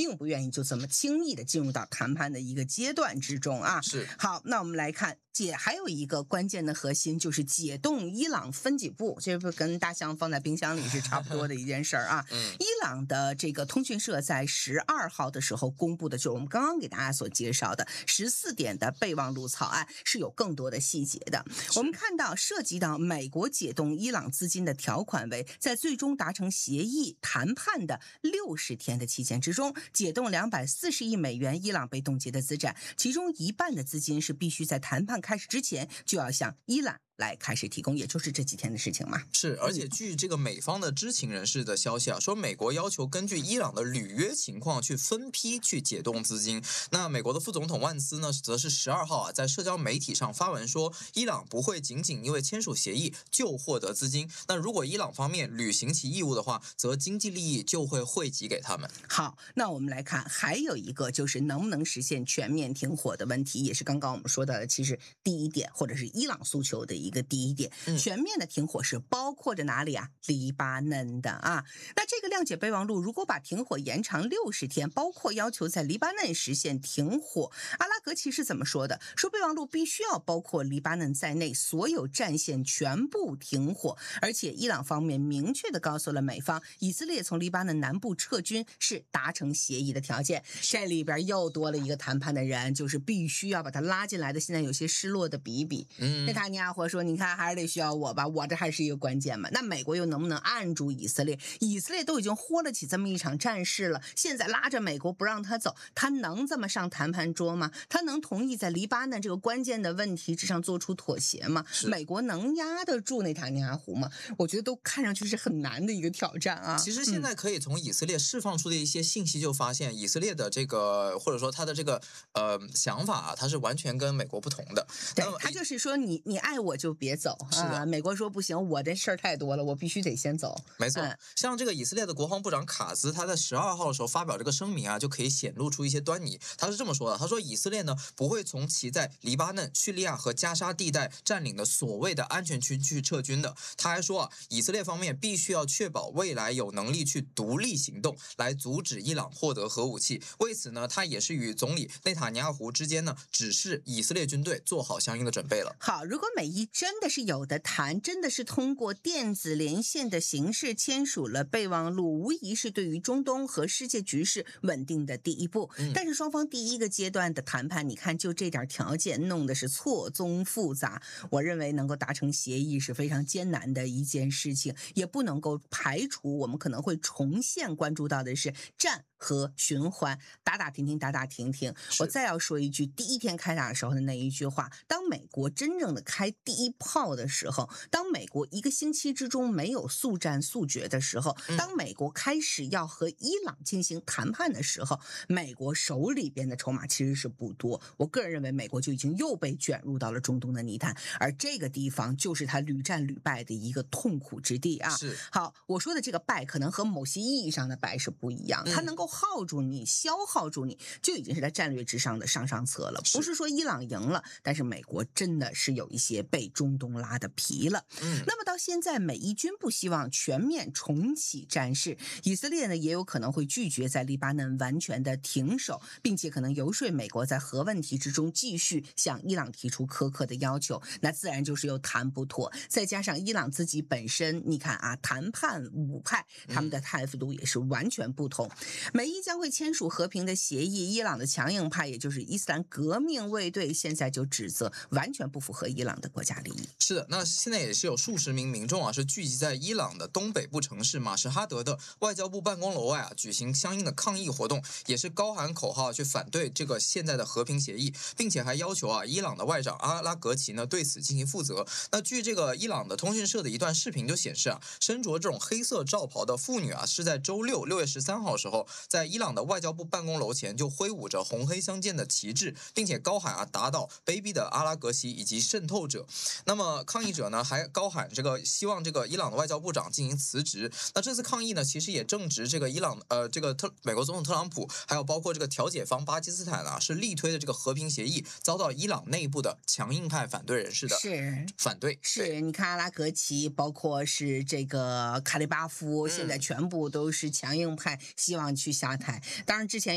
并不愿意就这么轻易的进入到谈判的一个阶段之中啊。 是。 好，那我们来看。还有一个关键的核心就是解冻伊朗分几步，这不跟大象放在冰箱里是差不多的一件事儿啊。伊朗的这个通讯社在12号的时候公布的，就是我们刚刚给大家所介绍的14点的备忘录草案，是有更多的细节的。我们看到涉及到美国解冻伊朗资金的条款为，在最终达成协议谈判的60天的期间之中，解冻240亿美元伊朗被冻结的资产，其中一半的资金是必须在谈判开始之前就要向伊朗来开始提供，也就是这几天的事情嘛。 是，而且据这个美方的知情人士的消息啊，说美国要求根据伊朗的履约情况去分批去解冻资金。那美国的副总统万斯呢，则是12号啊，在社交媒体上发文说，伊朗不会仅仅因为签署协议就获得资金。那如果伊朗方面履行其义务的话，则经济利益就会惠及给他们。 好，那我们来看，还有一个就是能不能实现全面停火的问题，也是刚刚我们说的，其实第一点，或者是伊朗诉求的一个第一点。全面的停火是包括着哪里啊？黎巴嫩的啊。那这个谅解备忘录如果把停火延长60天，包括要求在黎巴嫩实现停火，阿拉格齐是怎么说的？说备忘录必须要包括黎巴嫩在内所有战线全部停火，而且伊朗方面明确的告诉了美方，以色列从黎巴嫩南部撤军是达成协议的条件。这里边又多了一个谈判的人，就是必须要把他拉进来的，现在有些失落的比比。内塔尼亚胡说，你看还是得需要我吧，我这还是一个关键嘛。那美国又能不能按住以色列？以色列都已经豁了起这么一场战事了，现在拉着美国不让他走，他能这么上谈判桌吗？他能同意在黎巴嫩这个关键的问题之上做出妥协吗？美国能压得住内塔尼亚胡吗？我觉得都看上去是很难的一个挑战啊。 其实现在可以从以色列释放出的一些信息就发现，以色列的这个或者说他的这个想法啊，他是完全跟美国不同的。 对，他就是说你爱我就别走啊。美国说不行，我这事儿太多了，我必须得先走。 没错，像这个以色列的国防部长卡兹，他在12号的时候发表这个声明啊，就可以显露出一些端倪。他是这么说的，他说以色列呢不会从其在黎巴嫩、叙利亚和加沙地带占领的所谓的安全区去撤军的。他还说啊，以色列方面必须要确保未来有能力去独立行动，来阻止伊朗获得核武器。为此呢，他也是与总理内塔尼亚胡之间呢，指示以色列军队做好相应的准备了。 好，如果美伊真的是有的谈，真的是通过电子连线的形式签署了备忘录，无疑是对于中东和世界局势稳定的第一步。但是双方第一个阶段的谈判，你看就这点条件弄的是错综复杂，我认为能够达成协议是非常艰难的一件事情，也不能够排除我们可能会重现关注到的是战和循环，打打停停，打打停停。我再要说一句，第一天开打的时候的那一句话，当美国真正的开第一炮的时候，当美国1个星期之中没有速战速决的时候，当美国开始要和伊朗进行谈判的时候，美国手里边的筹码其实是不多。我个人认为美国就已经又被卷入到了中东的泥潭，而这个地方就是他屡战屡败的一个痛苦之地啊。好，我说的这个败可能和某些意义上的败是不一样，它能够耗住你、消耗住你，就已经是在战略之上的上策了。不是说伊朗赢了，但是美国真的是有一些被中东拉的皮了。那么到现在，美伊均不希望全面重启战事，以色列呢也有可能会拒绝在黎巴嫩完全的停手，并且可能游说美国在核问题之中继续向伊朗提出苛刻的要求，那自然就是又谈不妥。再加上伊朗自己本身，你看啊，谈判五派他们的态度也是完全不同。美伊将会签署和平的协议，伊朗的强硬派，也就是伊斯兰革命卫队，现在就指责完全不符合伊朗的国家利益。 是的，那现在也是有数十名民众啊，是聚集在伊朗的东北部城市马什哈德的外交部办公楼外啊，举行相应的抗议活动，也是高喊口号去反对这个现在的和平协议，并且还要求啊，伊朗的外长阿拉格齐呢对此进行负责。那据这个伊朗的通讯社的一段视频就显示啊，身着这种黑色罩袍的妇女啊，是在周六6月13号的时候，在伊朗的外交部办公楼前就挥舞着红黑相间的旗帜，并且高喊啊，打倒卑鄙的阿拉格齐以及渗透者。那么抗议者呢还高喊这个希望这个伊朗的外交部长进行辞职。那这次抗议呢，其实也正值这个伊朗这个美国总统特朗普，还有包括这个调解方巴基斯坦啊，是力推的这个和平协议，遭到伊朗内部的强硬派反对人士的反对。 是你看阿拉格齐，包括是这个卡利巴夫，现在全部都是强硬派，希望去下台。当然之前